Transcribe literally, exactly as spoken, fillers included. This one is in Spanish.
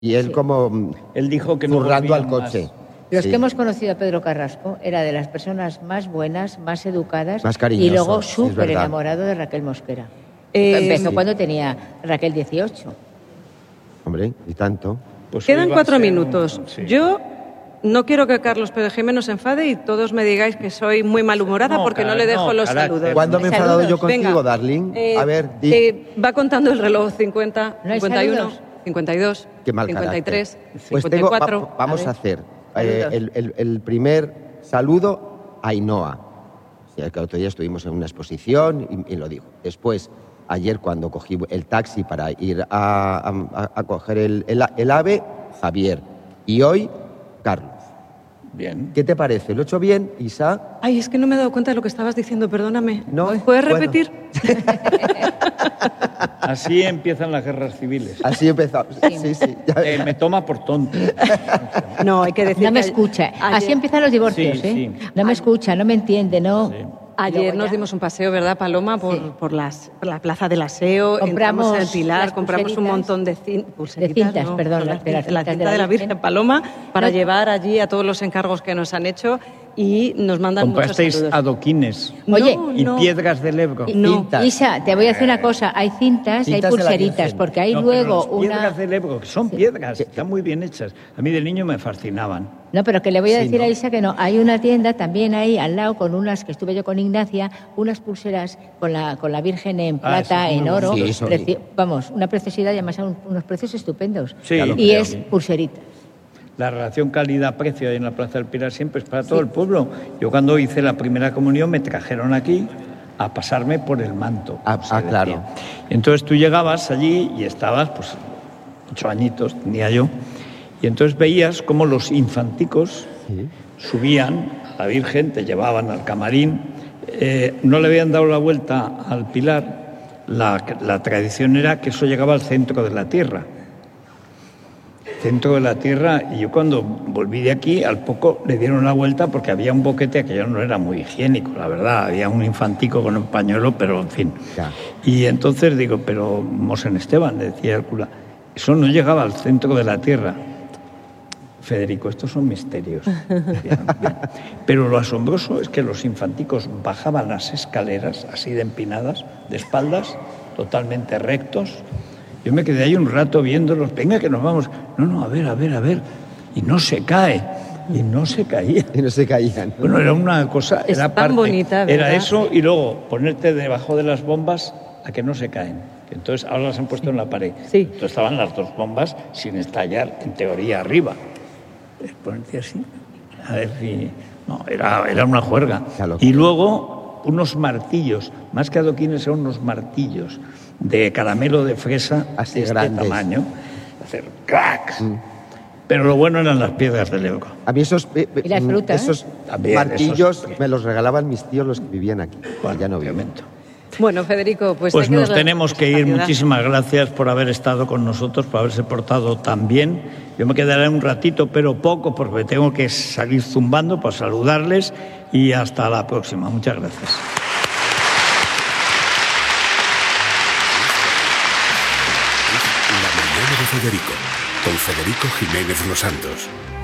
Y él sí. como... Él dijo que no zurrando al coche. Más. Los sí. que hemos conocido a Pedro Carrasco era de las personas más buenas, más educadas más cariñoso, y luego sí, súper enamorado de Raquel Mosquera. Eh, Empezó sí. cuando tenía Raquel dieciocho. Hombre, y tanto. Pues quedan cuatro minutos. Un... Sí. Yo no quiero que Carlos Pérez Jiménez se enfade y todos me digáis que soy muy malhumorada no, porque cara, no le dejo no, los carácter. saludos. ¿Cuándo me he enfadado yo contigo, Venga, darling? Eh, a ver, di. Eh, va contando el reloj cincuenta, ¿No cincuenta y uno, cincuenta y dos, Qué mal cincuenta y tres, pues cincuenta y cuatro. Tengo, va, vamos a, a hacer eh, el, el, el primer saludo a Ainhoa. O sea, que el otro día estuvimos en una exposición y, y lo digo. Después, ayer cuando cogí el taxi para ir a, a, a coger el, el, el AVE, Javier. Y hoy, Carlos. Bien. ¿Qué te parece? ¿Lo he hecho bien, Isa? Ay, es que no me he dado cuenta de lo que estabas diciendo, perdóname. ¿No? ¿Puedes repetir? Bueno. Así empiezan las guerras civiles. Así empezamos. Sí, sí. sí. Eh, me toma por tonto. No, hay que decir. No me escucha. Ayer... Así empiezan los divorcios, sí, ¿eh? Sí. No me escucha, no me entiende, no. Sí. Ayer nos dimos un paseo, ¿verdad, Paloma? Por, sí. por, las, por la plaza del Aseo, compramos entramos al Pilar, compramos un montón de, cin de cintas, no, perdón, la, las, de la, la cinta de la, de la Virgen Paloma, para no. llevar allí a todos los encargos que nos han hecho y nos mandan muchos saludos. Comprasteis adoquines. Oye, no, y no. piedras del Ebro. No. Cintas. Isa, te voy a decir una cosa, hay cintas, cintas hay pulseritas, porque hay no, luego pero una... piedras del Ebro, que son sí. piedras, sí. están muy bien hechas. A mí de niño me fascinaban. No, pero que le voy a decir sí, no. a Isa que no. Hay una tienda también ahí al lado con unas, que estuve yo con Ignacia, unas pulseras con la, con la Virgen en plata, ah, en oro. Sí, eso, preci vamos, una preciosidad y además son unos precios estupendos. Sí, y es pulseritas. La relación calidad-precio ahí en la Plaza del Pilar siempre es para todo sí. el pueblo. Yo cuando hice la primera comunión me trajeron aquí a pasarme por el manto. Ah, ah claro. Entonces tú llegabas allí y estabas, pues, ocho añitos tenía yo. Y entonces veías cómo los infanticos sí. subían a la Virgen, te llevaban al camarín, eh, no le habían dado la vuelta al Pilar, la, la tradición era que eso llegaba al centro de la tierra. Centro de la tierra, y yo cuando volví de aquí, al poco le dieron la vuelta porque había un boquete que ya no era muy higiénico, la verdad, había un infantico con un pañuelo, pero en fin. Ya. Y entonces digo, pero Mosén Esteban, decía el cura, eso no llegaba al centro de la tierra. Federico, estos son misterios. Bien, bien. Pero lo asombroso es que los infanticos bajaban las escaleras así de empinadas, de espaldas, totalmente rectos. Yo me quedé ahí un rato viéndolos, venga que nos vamos. No, no, a ver, a ver, a ver. Y no se cae. Y no se caía. Y no se caían. ¿No? Bueno, era una cosa, es era tan parte. Bonita, ¿verdad? Era eso y luego ponerte debajo de las bombas a que no se caen. Entonces ahora las han puesto en la pared. Sí. Entonces estaban las dos bombas sin estallar, en teoría, arriba. Ponerte así, a ver si... No, era, era una juerga. Y luego unos martillos, más que adoquines eran unos martillos de caramelo de fresa así de este grandes. Tamaño, hacer crack. Mm. Pero lo bueno eran las piedras del Ebro. A mí esos, eh, ¿Y las frutas? esos También, martillos esos... me los regalaban mis tíos, los que vivían aquí. Bueno, ya no viven. Bueno, Federico, pues... Pues nos tenemos que ir. Muchísimas gracias por haber estado con nosotros, por haberse portado tan bien. Yo me quedaré un ratito, pero poco, porque tengo que salir zumbando para saludarles y hasta la próxima. Muchas gracias. La mañana de Federico, con Federico Jiménez Los Santos.